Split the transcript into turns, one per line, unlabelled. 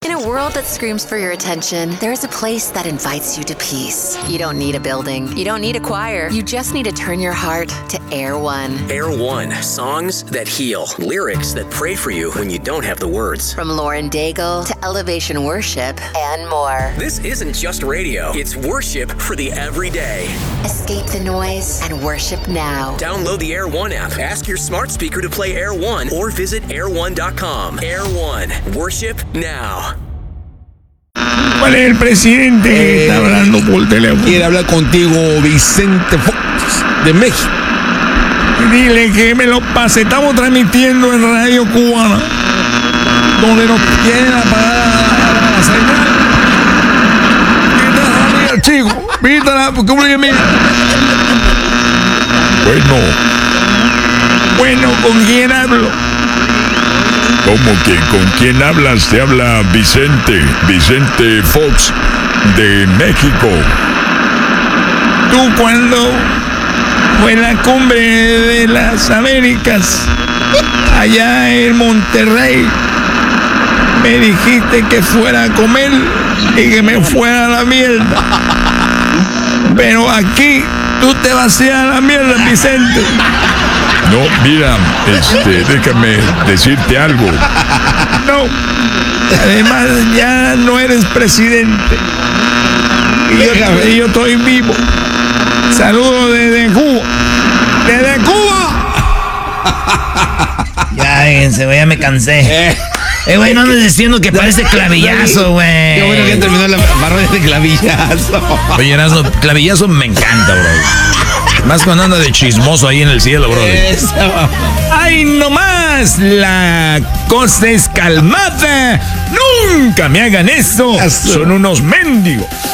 In a world that screams for your attention, there's a place that invites you to peace. You don't need a building. You don't need a choir. You just need to turn your heart to Air One.
Air One. Songs that heal. Lyrics that pray for you when you don't have the words.
From Lauren Daigle to Elevation Worship and more.
This isn't just radio. It's worship for the everyday.
Escape the noise and worship now.
Download the Air One app. Ask your smart speaker to play Air One or visit air1.com. Air One. Worship now.
¿Cuál es el presidente que está hablando por teléfono?
Quiere hablar contigo Vicente Fox de México.
Dile que me lo pase. Estamos transmitiendo en Radio Cubana, donde nos quieren apagar la señal. Quítala, amiga, chico. Quítala, porque Bueno, ¿con quién hablo?
¿Cómo que con quién hablas? Te habla Vicente Fox de México.
Tú, cuando fue la cumbre de las Américas allá en Monterrey, me dijiste que fuera a comer y que me fuera a la mierda. Pero aquí tú te vacías a la mierda, Vicente.
No, mira, déjame decirte algo.
No, además ya no eres presidente. Y yo estoy vivo. Saludos desde Cuba. ¡Desde Cuba!
Ya, déjense, güey, ya me cansé. Güey, no andes diciendo que parece clavillazo, güey.
Qué bueno que terminó la parodia de clavillazo.
Oye, Erasmo, clavillazo me encanta, bro. Más cuando anda de chismoso ahí en el cielo, bro.
¡Ay, no más! La cosa es calmada. ¡Nunca me hagan eso! Son unos mendigos.